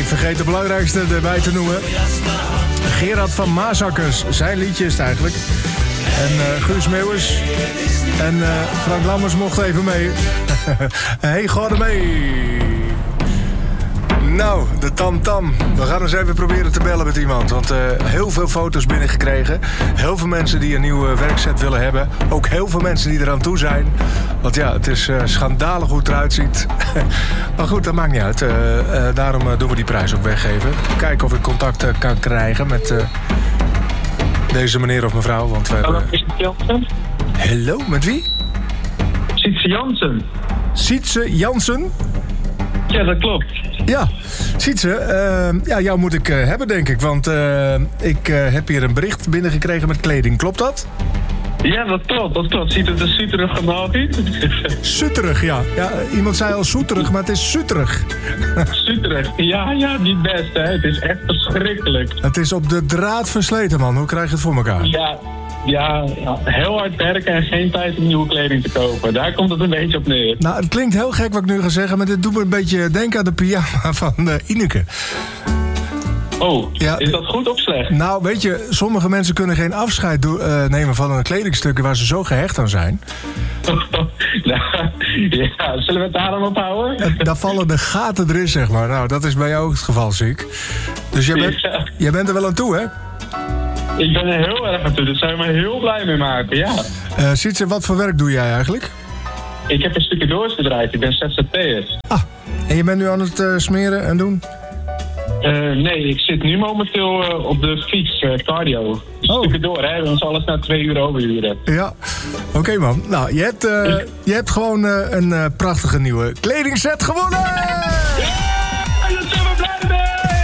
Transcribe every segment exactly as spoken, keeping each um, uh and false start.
niet vergeten het belangrijkste erbij te noemen. Gerard van Maasakkers, zijn liedje is het eigenlijk. En uh, Guus Meeuwis en uh, Frank Lammers mocht even mee. Hey, ga er mee. Nou, de tam-tam. We gaan eens even proberen te bellen met iemand. Want uh, heel veel foto's binnengekregen. Heel veel mensen die een nieuwe werkset willen hebben. Ook heel veel mensen die eraan toe zijn. Want ja, het is uh, schandalig hoe het eruit ziet. Maar goed, dat maakt niet uit. Uh, uh, daarom uh, doen we die prijs ook weggeven. Kijken of ik contact uh, kan krijgen met uh, deze meneer of mevrouw. Want we Hallo, hebben... is het Jansen? Hallo, met wie? Sietse Jansen. Sietse Jansen? Ja, dat klopt. Ja, Sietse, uh, ja, jou moet ik uh, hebben, denk ik. Want uh, ik uh, heb hier een bericht binnengekregen met kleding. Klopt dat? Ja, dat klopt, dat klopt. Ziet het er suterig vanaf uit? Suterig, ja. ja. Iemand zei al soeterig, maar het is suterig. Suterig, ja, ja, niet best, hè. Het is echt verschrikkelijk. Het is op de draad versleten, man. Hoe krijg je het voor elkaar? Ja, ja, ja, heel hard werken en geen tijd om nieuwe kleding te kopen. Daar komt het een beetje op neer. Nou, het klinkt heel gek wat ik nu ga zeggen, maar dit doet me een beetje denken aan de pyjama van uh, Ineke. Oh, ja, is dat goed of slecht? Nou, weet je, sommige mensen kunnen geen afscheid do- uh, nemen van een kledingstuk waar ze zo gehecht aan zijn. nou, ja, zullen we het daar dan op houden? En daar vallen de gaten erin, zeg maar. Nou, dat is bij jou ook het geval, zie ik. Dus jij bent, ja. jij bent er wel aan toe, hè? Ik ben er heel erg aan toe, daar zou je me heel blij mee maken, ja. Uh, Sietse, wat voor werk doe jij eigenlijk? Ik heb een stukje doorsbedrijf, ik ben Z Z P'er. Ah, en je bent nu aan het uh, smeren en doen? Uh, nee, ik zit nu momenteel uh, op de fiets, uh, cardio. Dus oh. Stukken door, hè. We moeten alles na twee uur overuren. Ja, oké okay, man. Nou, je hebt, uh, je hebt gewoon uh, een uh, prachtige nieuwe kledingset gewonnen! Ja, daar zijn we blij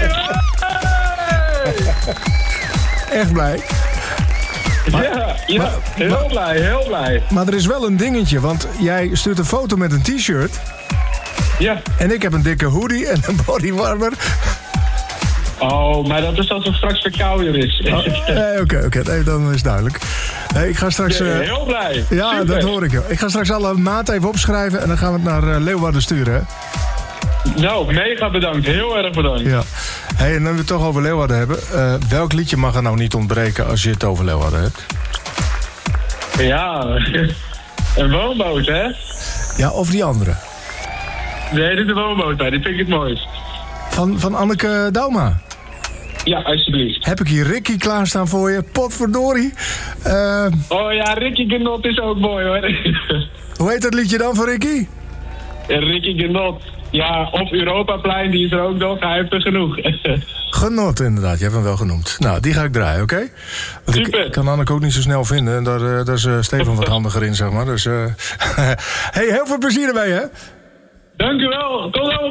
mee! Echt blij. Maar, ja, ja maar, heel maar, blij, heel blij. Maar er is wel een dingetje, want jij stuurt een foto met een t-shirt. Ja. En ik heb een dikke hoodie en een bodywarmer. Oh, maar dat is als het straks verkouden is. Oké, oh, oké, okay, okay. Nee, dan is het duidelijk. Hey, ik ga straks... Uh, ja, heel blij. Ja, super. Dat hoor ik. Joh. Ik ga straks alle maten even opschrijven en dan gaan we het naar uh, Leeuwarden sturen. Hè? Nou, mega bedankt. Heel erg bedankt. Ja. Hey, en dan we het toch over Leeuwarden hebben. Uh, welk liedje mag er nou niet ontbreken als je het over Leeuwarden hebt? Ja, een woonboot, hè? Ja, of die andere? Nee, dit is een woonboot, hè. Die vind ik het mooist. Van, van Anneke Dauma? Ja, alsjeblieft. Heb ik hier Ricky klaarstaan voor je? Potverdorie. Uh, oh ja, Ricky Genot is ook mooi, hoor. Hoe heet dat liedje dan voor Ricky? Ricky Genot. Ja, op Europaplein, die is er ook nog. Hij heeft er genoeg. Genot, inderdaad. Je hebt hem wel genoemd. Nou, die ga ik draaien, oké? Okay? Super. Ik, ik kan Anneke ook niet zo snel vinden. En daar, uh, daar is uh, Stefan wat handiger in, zeg maar. Dus, uh, hey, heel veel plezier erbij, hè? Dank u wel. Tot dan.